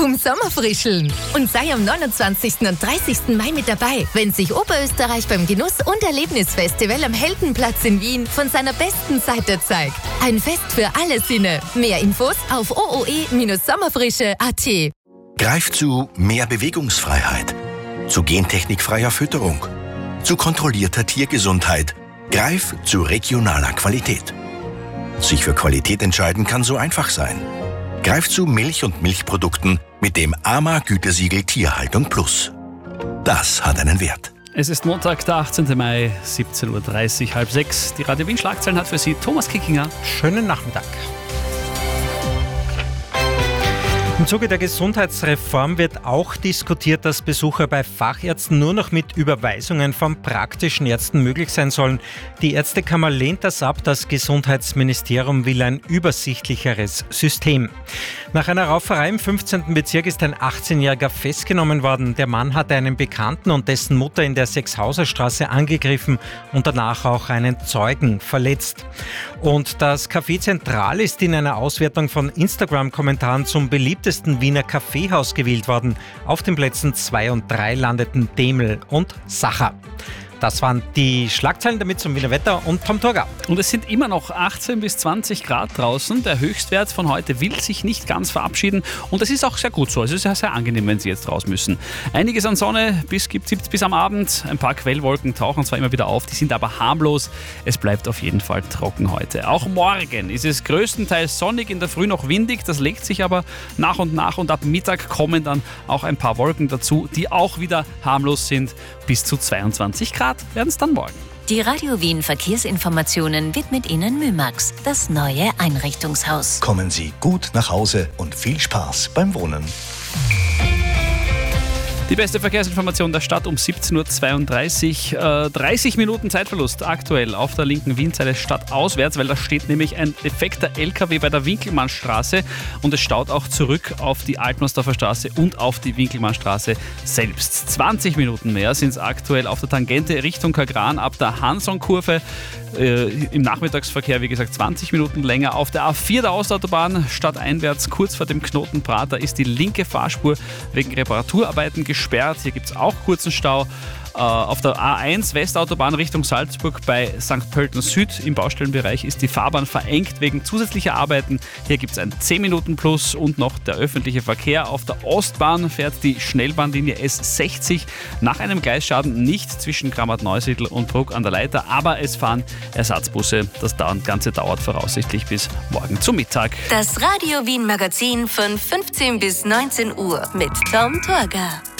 Komm Sommerfrischeln und sei am 29. und 30. Mai mit dabei, wenn sich Oberösterreich beim Genuss- und Erlebnisfestival am Heldenplatz in Wien von seiner besten Seite zeigt. Ein Fest für alle Sinne. Mehr Infos auf ooe-sommerfrische.at. Greif zu mehr Bewegungsfreiheit, zu gentechnikfreier Fütterung, zu kontrollierter Tiergesundheit. Greif zu regionaler Qualität. Sich für Qualität entscheiden kann so einfach sein. Greif zu Milch und Milchprodukten mit dem AMA-Gütesiegel Tierhaltung Plus. Das hat einen Wert. Es ist Montag, der 18. Mai, 17.30 Uhr, 5:30. Die Radio Wien Schlagzeilen hat für Sie Thomas Kickinger. Schönen Nachmittag. Im Zuge der Gesundheitsreform wird auch diskutiert, dass Besucher bei Fachärzten nur noch mit Überweisungen von praktischen Ärzten möglich sein sollen. Die Ärztekammer lehnt das ab. Das Gesundheitsministerium will ein übersichtlicheres System. Nach einer Rauferei im 15. Bezirk ist ein 18-Jähriger festgenommen worden. Der Mann hatte einen Bekannten und dessen Mutter in der Sechshauserstraße angegriffen und danach auch einen Zeugen verletzt. Und das Café Zentral ist in einer Auswertung von Instagram-Kommentaren zum beliebtesten Wiener Kaffeehaus gewählt worden. Auf den Plätzen 2 und 3 landeten Demel und Sacher. Das waren die Schlagzeilen, damit zum Wiener Wetter und Tom Turga. Und es sind immer noch 18 bis 20 Grad draußen. Der Höchstwert von heute will sich nicht ganz verabschieden. Und das ist auch sehr gut so. Es ist ja sehr angenehm, wenn Sie jetzt raus müssen. Einiges an Sonne gibt es bis am Abend. Ein paar Quellwolken tauchen zwar immer wieder auf, die sind aber harmlos. Es bleibt auf jeden Fall trocken heute. Auch morgen ist es größtenteils sonnig, in der Früh noch windig. Das legt sich aber nach und ab Mittag kommen dann auch ein paar Wolken dazu, die auch wieder harmlos sind. Bis zu 22 Grad werden es dann morgen. Die Radio Wien Verkehrsinformationen widmet Ihnen Mümax, das neue Einrichtungshaus. Kommen Sie gut nach Hause und viel Spaß beim Wohnen. Die beste Verkehrsinformation der Stadt um 17.32 Uhr. 30 Minuten Zeitverlust aktuell auf der linken Wienseite stadtauswärts, weil da steht nämlich ein defekter LKW bei der Winkelmannstraße und es staut auch zurück auf die Altmersdorfer Straße und auf die Winkelmannstraße selbst. 20 Minuten mehr sind es aktuell auf der Tangente Richtung Kagran ab der Hanson-Kurve. Im Nachmittagsverkehr, wie gesagt, 20 Minuten länger. Auf der A4 der Ostautobahn stadteinwärts kurz vor dem Knoten Prater ist die linke Fahrspur wegen Reparaturarbeiten gesperrt. Hier gibt es auch kurzen Stau. Auf der A1 Westautobahn Richtung Salzburg bei St. Pölten Süd im Baustellenbereich ist die Fahrbahn verengt wegen zusätzlicher Arbeiten. Hier gibt es ein 10-Minuten-Plus und noch der öffentliche Verkehr. Auf der Ostbahn fährt die Schnellbahnlinie S60 nach einem Gleisschaden nicht zwischen Kramat-Neusiedl und Bruck an der Leiter, aber es fahren Ersatzbusse. Das Ganze dauert voraussichtlich bis morgen zum Mittag. Das Radio Wien Magazin von 15 bis 19 Uhr mit Tom Turga.